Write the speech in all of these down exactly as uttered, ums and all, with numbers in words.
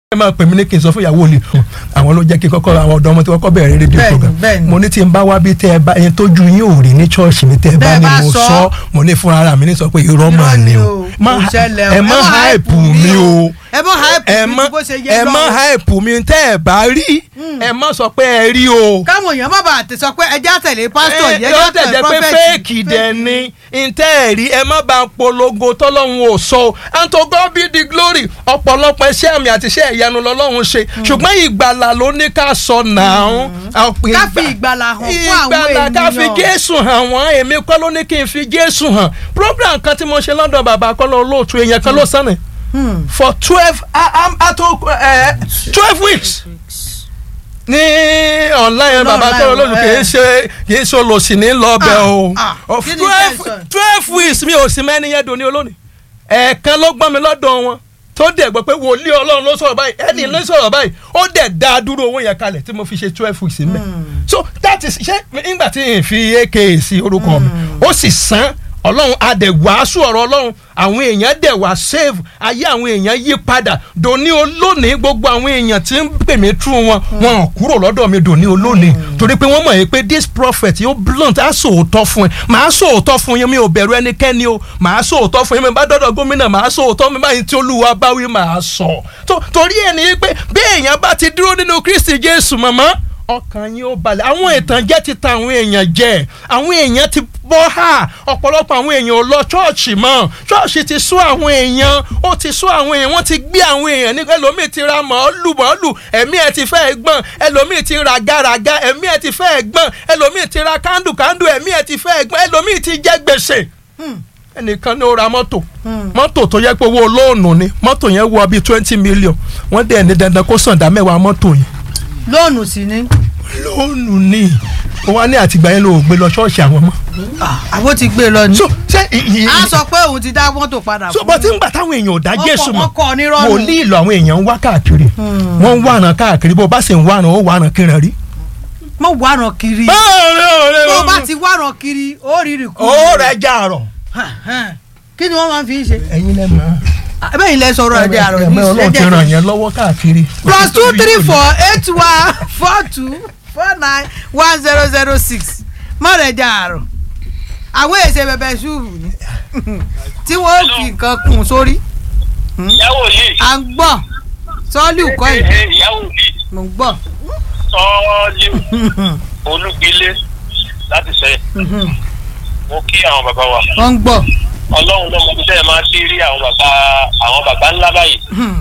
ẹ máa pè mí ní kí n sọ fún ìyàwó ni àwọn ló jẹ́ kí n kọ́kọ́ àwọn ọ̀dọ́ ọmọ tí wọ́n kọ́ bẹ̀rẹ̀ rédíò program mo ní tí n bá wá bí tẹ́ ẹ bá ẹni tójú yín ò rí ní ṣọ́ọ̀ṣì mi tẹ́ ẹ bá ní mo sọ mo ní fúnra ara mi ní sọ pé irọ́ mà ni o ẹ má háìpù mi o ẹ má háìpù mi bó ṣe yẹ lọ ẹ má háìpù mi tẹ́ ẹ bá rí ẹ má sọ pé ẹ rí o. káwọn èèyàn má bàa sọ pé ẹ já tẹ̀lé pásítọ̀ yẹn já tẹ̀lé prọfẹ̀tì. ẹ jẹ́ pé fẹ́ẹ̀kì dẹ̀ ni ntẹ́ ẹ̀ rí ẹ má bá polongo tọ́lọ́hún ò sọ and to God be the glory ọ̀pọ̀lọpọ̀ iṣẹ́ àmì àti iṣẹ́ ìyanu lọ́lọ́hún ṣe ṣùgbọ́n ìgbàlà ló ní ká sọ náà. ká fi ìgbàlà hàn fún àwọn ènìyàn. ìgbàlà ká fi Jésù hàn wọ́n èmi kọ́ ló ní kí n fi Jésù hàn program kan tí mo ṣe lọ́dọ̀ bàbá kọ́lọ́ olóòtú èèyàn kan ló sànni for twelve twelve weeks ní online bàbá kọ́lọ́ olóòtú kì í ṣe kì í ṣe olòṣì ní lọ́bẹ̀ o twelve weeks mi ò sí mẹ́ni yẹn dòní olónìí ẹ̀ẹ̀kan ló gbọ́n mi lọ́dọ̀ wọn tó dẹ̀ gbọ́ pé wòlíì ọlọ́run ló sọ̀rọ̀ báyìí ẹni ló sọ̀rọ̀ báyìí ó dẹ̀ dá dúró owó yẹn kalẹ̀ tí mo fi ṣe twelve weeks mẹ́ so that is ṣé nígbà tí n fi aka sí orúkọ mi ó sì san ọlọ́run adẹ̀wàásù ọ̀rọ̀ ọlọ́run àwọn èèyàn dẹ̀wà save ayé àwọn èèyàn yí padà dòní olónìí gbogbo àwọn èèyàn tí ń pè mí tú wọn wọn kúrò lọ́dọ̀ mi dòní olónìí torí pé wọ́n mọ̀ yìí pé this prophet yóò blunt á sòótọ́ fún ẹ màá sòótọ́ fún yín mi ò bẹ̀rù ẹnikẹ́ni o màá sòótọ́ fún yín mi bá dọ́dọ̀ gómìnà màá sòótọ́ mi báyìí tí olúwa bá wí màá sọ torí ẹ̀ ní pé bí èèyàn bá ti dúró nínú Kristi Jésù màmá ọkàn yín ó balẹ̀ àwọn ìtànjẹ ti ta àwọn èèyàn jẹ àwọn èèyàn ti bọ́ hà ọ̀pọ̀lọpọ̀ àwọn èèyàn ò lọ ṣọ́ọ̀ṣì mọ́ ṣọ́ọ̀ṣì ti sún àwọn èèyàn ó ti sún àwọn èèyàn wọ́n ti gbé àwọn èèyàn ní ẹlòmíì ti ra màálù màálù ẹ̀mí ẹ̀ ti fẹ́ gbọ̀n ẹlòmíì ti ra gàràgà ẹ̀mí ẹ̀ ti fẹ́ gbọ̀n ẹlòmíì ti ra kándù kándù ẹ̀mí ẹ̀ ti fẹ́ gbọ̀n ẹlòmíì ti jẹ gbèsè ẹnìkan ní ó ra mọ́tò mọ́tò tó yẹ pé owó lóònù ni mọ́tò yẹn wọ bíi twenty million wọ́n dẹ̀ ní dandan kó sàn dá mẹ́wàá mọ́tò yẹn lóònù sí ni. lóònù ni ó wá ní àtìgbà yẹn ló gbé lọ ṣọ́ọ̀ṣì àwọn ọmọ. àwọn ti gbé lọ ni. so ṣé ìyí. a sọ pé òun ti dá mọ́tò padà. so bó ti ń gbà táwọn èèyàn ò dá Jésù mọ̀ ọkọ̀ onírọ́nù. wò ní ìlò àwọn èèyàn ń wá káàkiri wọ́n ń wàràn káàkiri bó bá sì ń wàràn ó wàràn kiri rí. mo wàràn kiri. bó bá ti wàràn kiri ó rí rí kú. ó rẹ̀ já àrọ̀. kí ni wọ́n máa fi ń ṣe. ẹ̀yin lẹ́ mọ̀ bẹ́ẹ̀ ni lẹ sọ̀rọ̀ ẹ̀dẹ̀ àrò ní Ọlọ́run ti ràn yẹn lọ́wọ́ káàkiri. plus two three four eight one four two four nine one zero zero six mọ̀rẹ̀ ẹ̀dẹ̀ àrò àwọn èsè bẹ̀bẹ̀ ṣùrù ni tí wọ́n fi nǹkan kùn sórí. ìyàwó yìí. à ń gbọ́ sọ́ọ́lù kọ́ yìí. ìyàwó yìí. mo ń gbọ́. sọ́ọ́lù olúgbilé láti sẹ́yìn mo kí àwọn bàbá wa. wọ́n ń gbọ́. Ọlọ́run ló mọ bí sẹ́yìn máa ti rí àwọn bàbá àwọn bàbá ńlá báyìí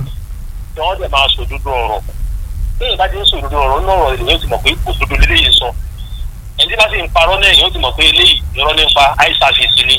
tí wọ́n dẹ̀ máa sòdodo ọ̀rọ̀ bẹ́ẹ̀ bá ti ń sòdodo ọ̀rọ̀ náà ọ̀rọ̀ ènìyàn ti mọ̀ pé òdodo lélẹ́yìí sọ ẹni tí bá sì ń parọ́ náà ènìyàn ti mọ̀ pé eléyìí irọ́ nípa àìsàn àṣìṣe ni.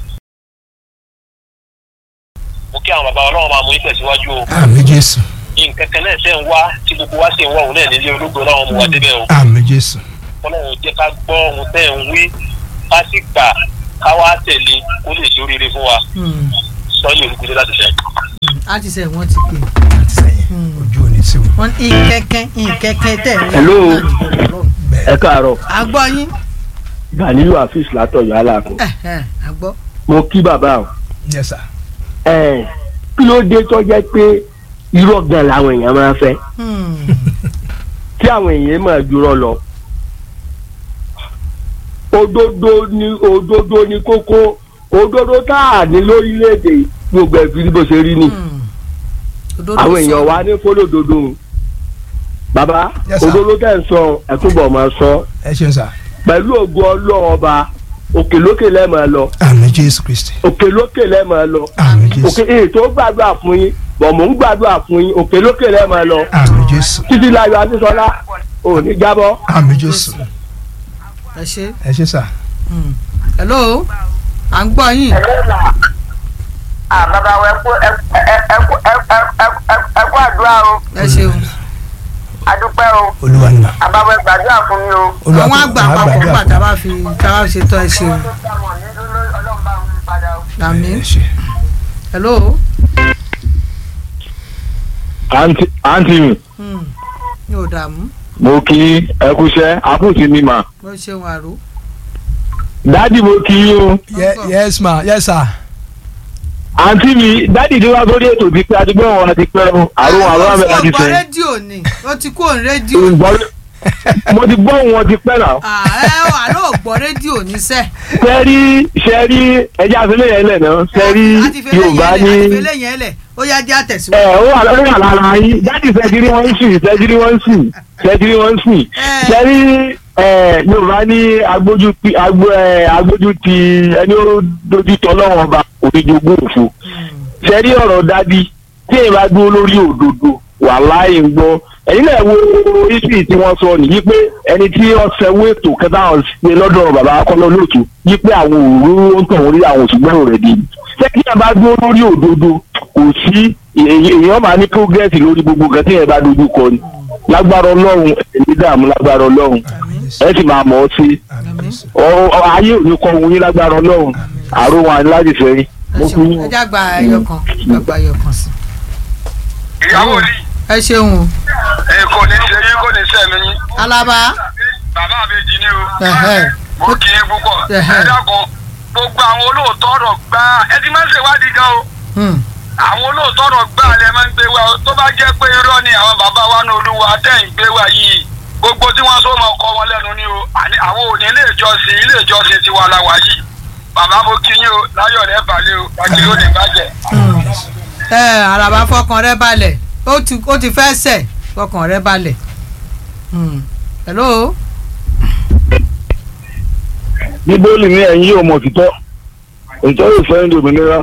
mo kí àwọn bàbá Ọlọ́run máa mú yín tẹ̀síwájú o. àmín Jésù. nǹkan kan náà ṣe ń wá tí gbogbo wa sì ń wá òun náà nílé ológo Ọlọ́run mú wa débẹ̀ o. àmín Jésù. Ọlọ́run jẹ́ ká gbọ́ ohun tẹ́ ń wí ká sì gbà káwá tẹ̀lé kó lè ṣe oríire fún wa sọ́ọ́lì olùkúlé láti sẹ́yìn. a ti sẹ́yìn wọ́n ti pè. a ti sẹ́yìn ojú ò ní sí wọn. wọ́n ní ìkẹ́kẹ́ ìkẹ́kẹ́ tẹ̀. hello ẹ káàárọ̀. a gbọ́ yín. Ganiyu Afeez látọ̀yọ̀ aláàkó. a gbọ́. mo kí bàbá o. yes sir. ẹ kí ló dé tó jẹ́ pé irọ́ gan làwọn èèyàn máa fẹ́ tí àwọn èèyàn máa jurọ́ lọ. òdodo ni òdodo ni kókó òdodo tá a ní lórílẹ̀‐èdè gbogbo ẹ̀fí bó ṣe rí ni àwọn èèyàn wa ní fọlọ́dodo bàbá òdodo tẹ̀ ń sọ ẹ̀túbọ̀ máa sọ ẹ ṣeun sà. pẹ̀lú ògo Ọlọ́run ọba òkè lókè lẹ́ẹ̀mọ̀ lọ. àmín Jésù Kristi. òkè lókè lẹ́ẹ̀mọ̀ lọ. àmín Jésù. òkè èyí tó gbàdúrà fún yín bọ̀ mò ń gbàdúrà fún yín òkè lókè lẹ́ẹ̀mọ̀ lọ. àmín Jésù. títí láyọ̀ adéṣọlá ò ní jábọ́. àmín Jésù. ẹ ṣe. ẹ ṣe sà. hello à ń gbọ́ yín. ah bàbá wa ẹ kú ẹ kú ẹ kú àdúrà o. ẹ ṣeun. adúpẹ́ o. Olúwa nà. àbáwọ̀ gbàdúrà fún mi o. àwọn àgbà àpapọ̀ nígbà tá a bá fi tá a bá ṣe tọ́ ẹ ṣeun. àmín. hello. àǹtí àǹtí mi. mi ò dààmú. mo kí ẹ kúṣẹ́ àkùsí ni mà. mo ṣeun àrò. dádì mo kí yín o. yes ma yes sir. àǹtí mi dádì tí wá sórí ètò ti pé adigun ọ̀rọ̀ ti pẹ́ o àrùn àrùn àmì láti ó sẹ́yìn. gbọ́ rédíò ni ó ti kó rédíò. mo ti gbọ́ wọn ti pẹ́ náà. ẹ wà ló gbọ́ rédíò ní sẹ́. sẹ́rí sẹ́rí ẹja àfẹ́lẹ́ yẹn lẹ̀ náà sẹ́rí Yorùbá ní. àtìfẹ́lẹ́ yẹn lẹ̀ ó yá jẹ́ àtẹ̀síwájú. ẹ ó wà lórí àlàra yín dádì sẹ́jírí wọ́n ń sìn sẹ́jírí wọ́n ń sìn sẹ́jírí wọ́n ń sìn sẹ́rí Yorùbá ní agbójú ti ẹni ó dojú tọ́ lọ́wọ́ ọba òdìjogún òfo sẹ́rí ọ̀rọ̀ dádì tí èèyàn bá dúró lórí òdodo wàláhì ń gbọ́ ẹ̀yin náà wo history tí wọ́n sọ nìyí pé ẹni tí ó ṣẹ̀wé ètò kẹta ṣe lọ́dọ̀ bàbá akọ́lọ́ lóòtú yí pé àwọn òru ń tàn orí àwọn òṣùgbọ́n rẹ̀ di ṣé kí ẹ bá dúró lórí òdodo kò sí èèyàn máa ní progress lórí gbogbo nǹkan tí ẹ bá dojú kọ ni lágbára Ọlọ́run ẹ̀mí dààmú lágbára Ọlọ́run ẹ sì máa mọ̀ ọ́ sí ayé òní kọ́ ohun yín lágbára Ọlọ́run àrùn wọn láti fẹ́ yín. ẹ já gba ẹyọ kan gba ẹyọ kan sí. ìyàwó rí ẹ ṣeun o. ẹ kò ní ṣe yín kò ní ṣe mí yín. Alaba. bàbá mi jí ní o. mo kì í púpọ̀. ẹ dákun gbogbo àwọn olóòótọ́ ọ̀rọ̀ gbá ẹ ti máa ń ṣèwádìí gan o. àwọn olóòótọ́ ọ̀rọ̀ gbá alẹ́ máa ń gbé wa tó bá jẹ́ pé irọ́ ni àwọn bàbá wa ní Olúwa tẹ̀ ń gbé wa yìí gbogbo tí wọ́n sọ máa kọ́ wọn lẹ́nu ni o àwọn òní ilé ìjọsìn ilé ìjọsìn ti wà láwa yìí bàbá mo kí yín o láyọ̀ rẹ̀ balẹ̀ o bàjẹ́ ló ní bàjẹ́. ẹ Alaba fọkàn rẹ balẹ̀ ó ti ó ti fẹ́ sẹ̀ fọkàn rẹ balẹ̀. hello. bíbélì ní ẹ̀yin yóò mọ̀ òtítọ́ òtítọ́ yóò fẹ́ ní òmìnira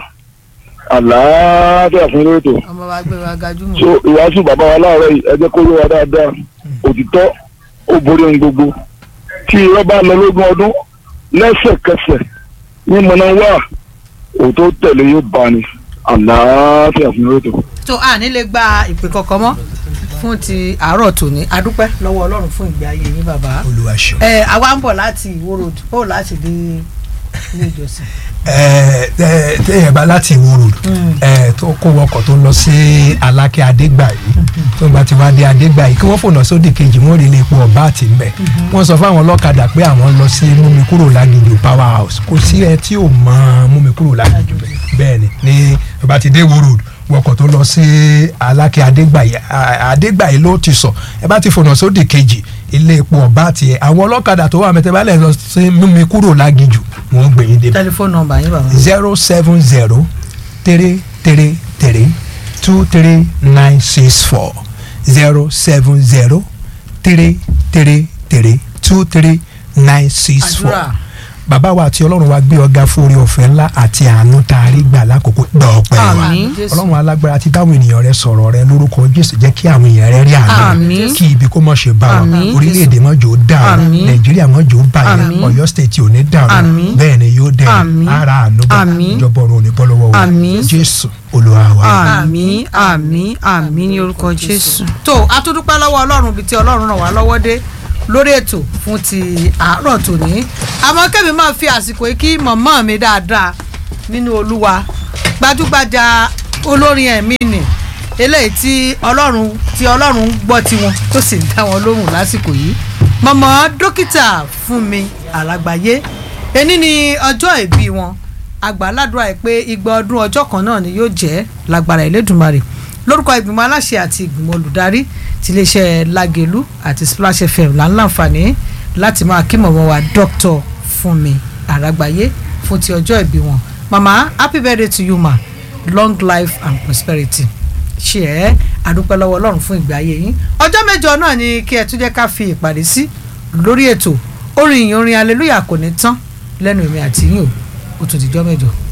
àlàáfíà fún lóòótọ́. ọmọ wa gbé wa gajúmọ̀. so ìwàásù bàbá wa láàárọ̀ yìí ẹ jẹ́ kó yé wa dáadáa òtítọ́ ó borí ohun gbogbo tí irọ́ bá lọ lógún ọdún lẹ́sẹ̀kẹsẹ̀ ní mọ̀nà wà òótọ́ tẹ̀lé yóò bá ní àlàáfíà fún lóòótọ́. tó a ní lè gba ìpè kọ̀ọ̀kan mọ́ fún ti àárọ̀ tòní adúpẹ́ lọ́wọ́ Ọlọ́run fún ìgbé ayé yín bàbá. Olúwa ṣeun. ẹ àwa ń bọ̀ láti Ìwó road ó láti dé ilé ìjọsìn. ẹ téèyàn bá láti Ìwó road ẹ tó kó wọkọ̀ tó lọ sí Alákẹ́ Adégbàyí tó ń bá ti wá dé Adégbàyí kí wọ́n fònà sódì kejì wọ́n rí ilé epo ọ̀bá àti mbẹ̀ wọ́n sọ fáwọn ọlọ́kadà pé àwọn lọ sí múmi kúrò lágìjù power house kò sí ẹ tí ò mọ múmi kúrò lágìjù bẹ́ẹ̀ ni ní bá ti dé Ìwó road wọkọ̀ tó lọ sí Alákẹ́ Adégbàyí Adégbàyí ló ti sọ ẹ bá ti fònà sódì kejì ilé epo ọba àti ẹ àwọn ọlọ́kadà tó wà mẹ́tẹ́bálẹ̀ lọ sí mímí kúrò lágìjù wọ́n gbé yín dé. tẹlifóònù nọ́mbà yín bàbá. zero seven zero three three three two three nine six four zero seven zero three three three two three nine six four bàbá wa àti ọlọ́run wa gbé ọ̀gá fún orí ọ̀fẹ́ ńlá àti àánú tá a rí gbà lákòókò dọ̀ọ̀pẹ́ wa ọlọ́run alágbára ti báwọn ènìyàn rẹ sọ̀rọ̀ rẹ lórúkọ Jésù jẹ́ kí àwọn èèyàn rẹ rí àánú kí ibi kó mọ̀ ṣe bá wa orílẹ̀-èdè mọ́jọ́ ó dàrú Nàìjíríà mọ́jọ́ ó bàyẹ̀ Ọ̀yọ́ state ò ní dàrú bẹ́ẹ̀ ni yóò dẹ̀ ara àánú bá ìjọba ọ̀run ò ní bọ́ lọ́wọ́ wa Jésù Olúwa wa. àmín àmín àmín ní orúkọ Jésù. tó a tún dúpẹ́ lọ́wọ́ ọlọ́run bíi ti ọlọ́run ràn wá lọ́wọ́ dé lórí ètò fún ti àárọ̀ tòní àmọ́ kẹ́mi máa fi àsìkò yìí kí mọ̀mọ́ mi dáadáa nínú Olúwa gbajúgbajà olórin ẹ̀mí nì eléyìí tí ọlọ́run tí ọlọ́run ń gbọ́ tiwọn tó sì ń dá wọn lóhùn lásìkò yìí mọ̀mọ́ dókítà Fúnmi Àràgbáyé ení ni ọjọ́ ìbí wọn àgbàládùá ẹ̀ pé igba ọdún ọjọ́ kan náà ni yóò jẹ́ lágbára Elédùmarè lórúkọ ìgbìmọ̀ aláṣẹ àti ìgbìmọ̀ olùdarí ti iléeṣẹ́ Lágelú àti Splash F M là ń láǹfààní láti máa kí mọ̀mọ́ wa Dr. Fúnmi Àràgbáyé fún ti ọjọ́ ìbí wọn mama happy birthday to you ma long life and prosperity ṣe ẹ́ àdúpẹ́ lọ́wọ́ Ọlọ́run fún ìgbé ayé yín ọjọ́ mẹ́jọ náà ni kí ẹ tún jẹ́ ká fi ìpàdé sí lórí ètò orin ìyìn orin hallelujah kò ní tán lẹ́nu èmi àti yín o ó tún dijọ́ mẹ́jọ.